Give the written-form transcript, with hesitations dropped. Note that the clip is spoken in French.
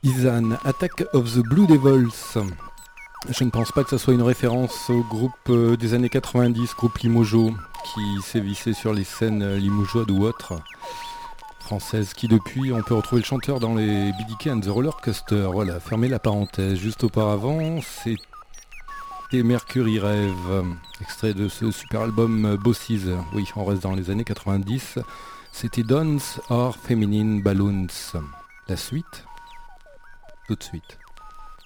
Izan, Attack of the Blue Devils. Je ne pense pas que ça soit une référence au groupe des années 90, groupe Limojo, qui sévissait sur les scènes limougeaudes ou autres, françaises, qui depuis, on peut retrouver le chanteur dans les BDK and the Roller Coaster. Voilà, fermez la parenthèse. Juste auparavant, c'était Mercury Rêve, extrait de ce super album Bosses. Oui, on reste dans les années 90. C'était Dons or Feminine Balloons. La suite, tout de suite.